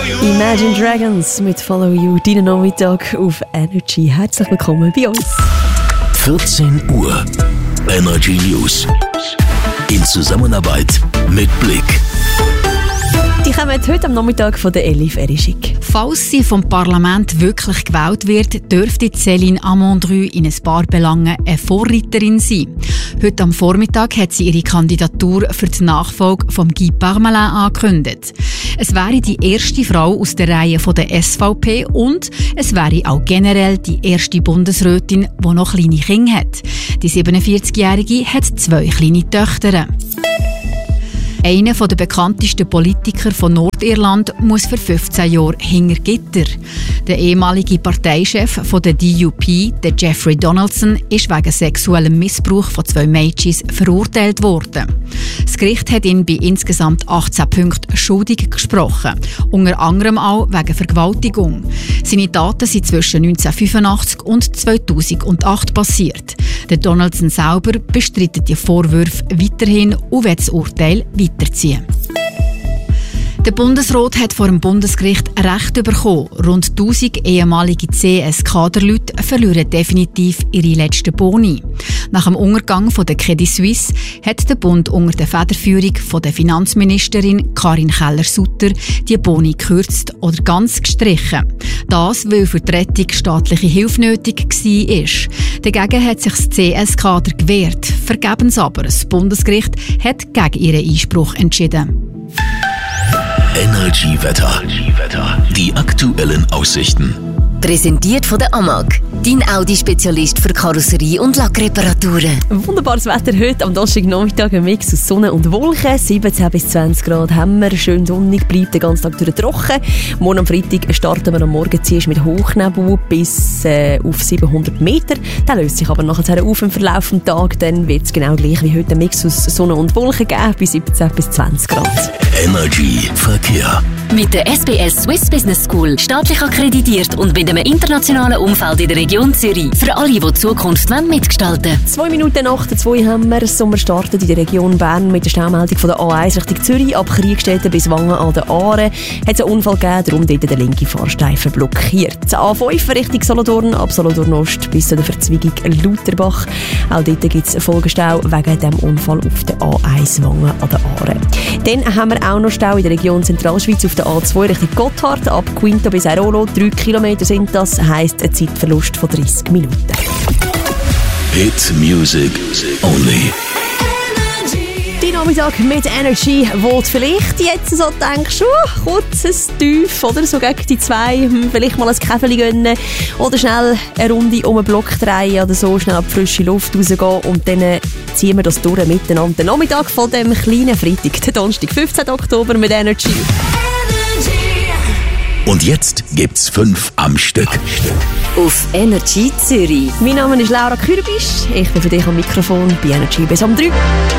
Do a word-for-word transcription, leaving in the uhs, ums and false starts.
Imagine Dragons mit Follow You, deinen Nachmittag auf Energy. Herzlich willkommen bei uns. vierzehn Uhr Energy News. In Zusammenarbeit mit Blick. Die kommen heute am Nachmittag von der Elif Erischik. Falls sie vom Parlament wirklich gewählt wird, dürfte Céline Amondru in ein paar Belangen eine Vorreiterin sein. Heute am Vormittag hat sie ihre Kandidatur für die Nachfolge von Guy Parmelin angekündigt. Es wäre die erste Frau aus der Reihe von der S V P und es wäre auch generell die erste Bundesrätin, die noch kleine Kinder hat. Die siebenundvierzigjährige hat zwei kleine Töchter. Einer der bekanntesten Politiker von Nordirland muss für fünfzehn Jahre hinter Gitter. Der ehemalige Parteichef von der D U P, der Jeffrey Donaldson, ist wegen sexuellem Missbrauch von zwei Mädchen verurteilt worden. Das Gericht hat ihn bei insgesamt achtzehn Punkten schuldig gesprochen, unter anderem auch wegen Vergewaltigung. Seine Taten sind zwischen neunzehnhundertfünfundachtzig und zweitausendacht passiert. Der Donaldson selber bestreitet die Vorwürfe weiterhin und will das Urteil weiterziehen. Der Bundesrat hat vor dem Bundesgericht Recht bekommen. Rund tausend ehemalige C S-Kaderleute verlieren definitiv ihre letzten Boni. Nach dem Untergang von der Credit Suisse hat der Bund unter der Federführung von der Finanzministerin Karin Keller-Sutter die Boni gekürzt oder ganz gestrichen. Das, weil für die Rettung staatliche Hilfe nötig war. Dagegen hat sich das C S-Kader gewehrt. Vergebens aber, das Bundesgericht hat gegen ihren Einspruch entschieden. Energy Wetter. Die aktuellen Aussichten. Präsentiert von der A M A G, dein Audi-Spezialist für Karosserie- und Lackreparaturen. Wunderbares Wetter heute am Donnerstagnachmittag, ein Mix aus Sonne und Wolken. siebzehn bis zwanzig Grad haben wir, schön sonnig, bleibt den ganzen Tag durch trocken. Morgen am Freitag starten wir am Morgen zuerst mit Hochnebel bis äh, auf siebenhundert Meter. Der löst sich aber nachher auf im Verlauf des Tages. Dann wird es genau gleich wie heute ein Mix aus Sonne und Wolken geben, bei siebzehn bis zwanzig Grad. Energy Verkehr. Mit der S B S Swiss Business School, staatlich akkreditiert und mit einem internationalen Umfeld in der Region Zürich. Für alle, die die Zukunft mitgestalten wollen. Zwei Minuten nach der zwei haben wir es. Wir starten in der Region Bern mit der Staumeldung von der A eins Richtung Zürich. Ab Kriegstetten bis Wangen an der Aare hat es einen Unfall gegeben, darum dort der linke Fahrstreifen blockiert. Die A fünf Richtung Solothurn, ab Solothurn Ost bis zu der Verzweigung Lauterbach. Auch dort gibt es Folgestau wegen dem Unfall auf der A eins Wangen an der Aare. Dann haben wir auch noch Stau in der Region Zentralschweiz auf der A zwei Richtung Gotthard. Ab Quinto bis Airolo, drei Kilometer sind das, heisst ein Zeitverlust von dreißig Minuten. Hit Music Only. Die Nachmittag mit Energy, wo du vielleicht jetzt so denkst, oh, kurzes Tief oder so gegen die zwei, hm, vielleicht mal ein Käferli gönnen oder schnell eine Runde um einen Block drehen oder so, schnell auf die frische Luft rausgehen und dann ziehen wir das durch miteinander. Den Nachmittag von dem kleinen Freitag, der Donnerstag, fünfzehnten Oktober mit Energy. Und jetzt gibt's fünf am Stück. Auf Energy Zürich. Mein Name ist Laura Kürbisch, ich bin für dich am Mikrofon bei Energy bis um drei.